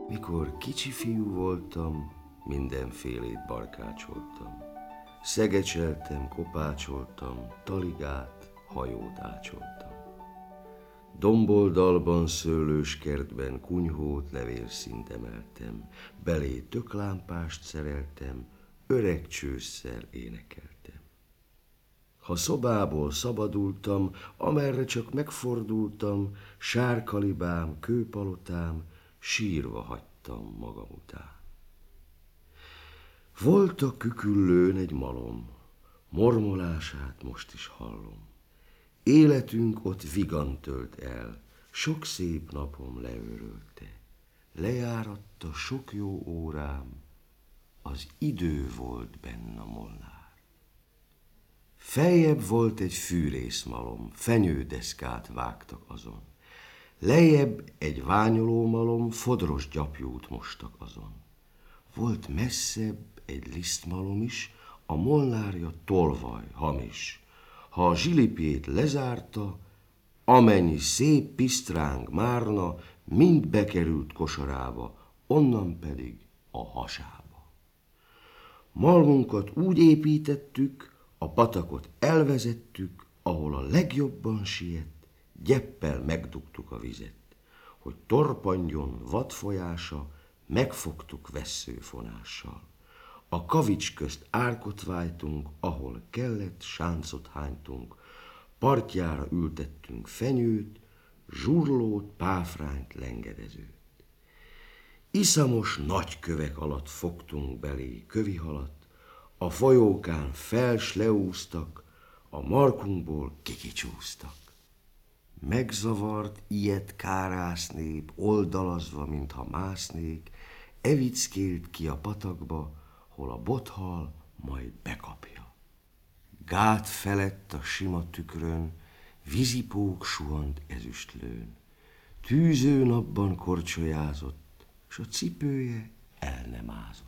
Mikor kicsi fiú voltam, mindenfélét barkácsoltam. Szegecseltem, kopácsoltam, taligát, hajót ácsoltam. Domboldalban, szőlőskertben kunyhót, levélszínt emeltem, belé töklámpást szereltem, öreg csősszel énekeltem. Ha szobából szabadultam, amerre csak megfordultam, sárkalibám, kőpalotám, sírva hagytam magam után. Volt a küküllőn egy malom, mormolását most is hallom. Életünk ott vigan tölt el, sok szép napom leőrölte. Lejáratta sok jó órám, az idő volt benn a molnár. Feljebb volt egy fűrészmalom, fenyődeszkát vágtak azon. Lejjebb egy ványolómalom, fodros gyapjút mostak azon. Volt messzebb egy lisztmalom is, a molnárja tolvaj, hamis. Ha a zsilipjét lezárta, amennyi szép pisztráng márna, mind bekerült kosarába, onnan pedig a hasába. Malmunkat úgy építettük, a patakot elvezettük, ahol a legjobban siet, gyeppel megdugtuk a vizet, hogy torpanjon vadfolyása, megfogtuk vesszőfonással. A kavics közt árkot vájtunk, ahol kellett, sáncot hánytunk, partjára ültettünk fenyőt, zsurlót, páfrányt, lengedezőt. Iszamos nagy kövek alatt fogtunk belé kövihalat, a folyókán fels leúztak, a markunkból kikicsúztak. Megzavart, ilyet kárász nép, oldalazva, mintha másznék, evickélt ki a patakba, hol a bothal majd bekapja. Gát felett a sima tükrön, vízipók suhant ezüstlőn. Tűző napban korcsolyázott, s a cipője el nem ázott.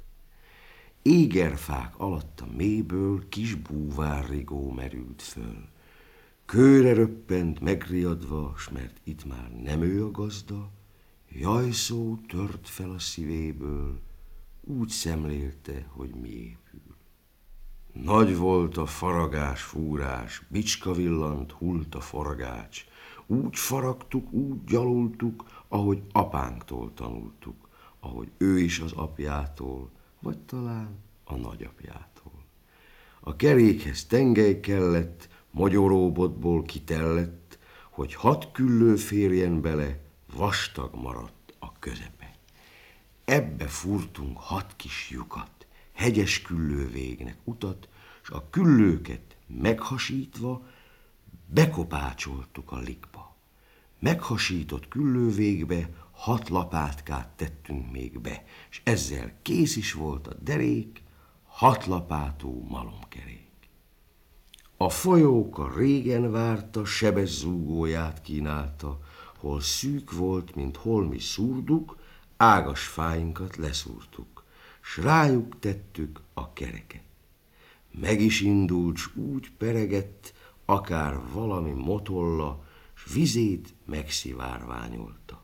Égerfák alatt a mélyből kis búvárrigó merült föl. Kőre röppent megriadva, s mert itt már nem ő a gazda, jajszó tört fel a szívéből, úgy szemlélte, hogy mi épül. Nagy volt a faragás, fúrás, bicska villant, hult a forgács. Úgy faragtuk, úgy gyalultuk, ahogy apánktól tanultuk, ahogy ő is az apjától, vagy talán a nagyapjától. A kerékhez tengely kellett, mogyoróbotból kitellett, hogy 6 küllő férjen bele, vastag maradt a közepe. Ebbe fúrtunk 6 kis lyukat, hegyes küllő végnek utat, s a küllőket meghasítva bekopácsoltuk a likba. Meghasított küllővégbe 6 lapátkát tettünk még be, s ezzel kész is volt a derék, 6 lapátú malomkerék. A folyóka régen várta, sebes zúgóját kínálta, hol szűk volt, mint holmi szúrduk, ágas fáinkat leszúrtuk, s rájuk tettük a kereket. Meg is indult, s úgy peregett, akár valami motolla, s vizét megszivárványolta.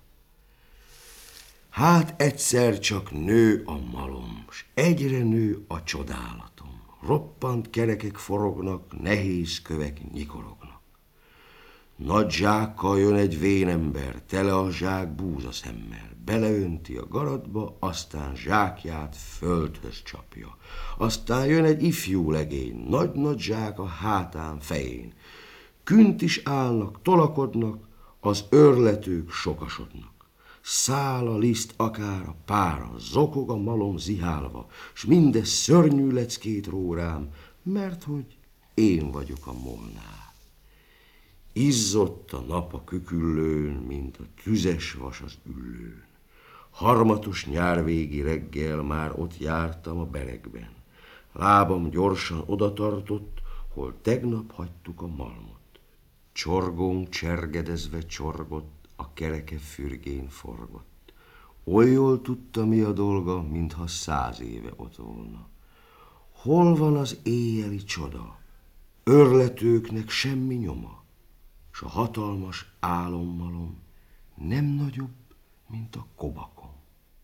Hát egyszer csak nő a malom, s egyre nő a csodálatom. Roppant kerekek forognak, nehéz kövek nyikorognak. Nagy zsákkal jön egy vénember, tele a zsák búzaszemmel. Beleönti a garatba, aztán zsákját földhöz csapja. Aztán jön egy ifjú legény, nagy-nagy zsák a hátán, fején. Künt is állnak, tolakodnak, az őrletők sokasodnak. Száll a liszt akár a pára, zokog a malom zihálva, s mindez szörnyű leckét ró rám, mert hogy én vagyok a molnár. Izzott a nap a küküllőn, mint a tüzes vas az üllőn. Harmatos nyárvégi reggel már ott jártam a beregben. Lábam gyorsan odatartott, hol tegnap hagytuk a malmot. Csorgónk csergedezve csorgott, a kereke fürgén forgott. Oly jól tudta, mi a dolga, mintha 100 éve ott volna. Hol van az éjjeli csoda? Őrletőknek semmi nyoma, s a hatalmas álommalom nem nagyobb, mint a kobakom.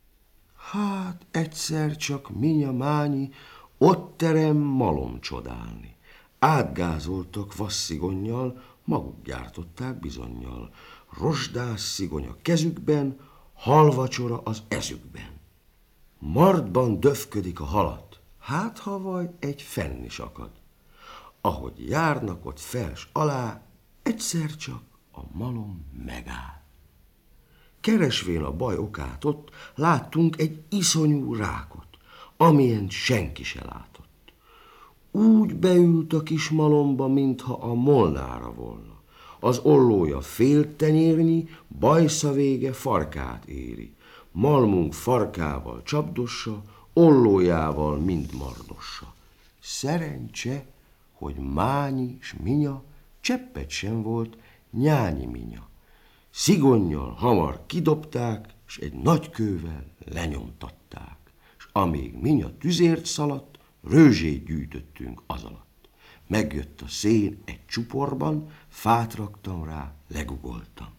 Hát egyszer csak Minya-Mányi ott terem malom csodálni. Átgázoltak vasszigonnyal, maguk gyártották bizonnyal. Rozsdás szigony a kezükben, halvacsora az ezükben. Martban döfködik a halat, hát ha vaj egy fenn is akad. Ahogy járnak ott fels alá, egyszer csak a malom megáll. Keresvén a baj okát ott, láttunk egy iszonyú rákot, amilyen senki se látott. Úgy beült a kis malomba, mintha a molnára volna. Az ollója fél tenyérnyi, bajsza vége farkát éri. Malmunk farkával csapdossa, ollójával mind mardossa. Szerencse, hogy Mányi s Minya cseppet sem volt Nyányi Minya. Szigonnyal hamar kidobták, s egy nagy kővel lenyomtatták. S amíg Minya tüzért szaladt, rőzsét gyűjtöttünk az alatt. Megjött a szén egy csuporban, fát raktam rá, legugoltam.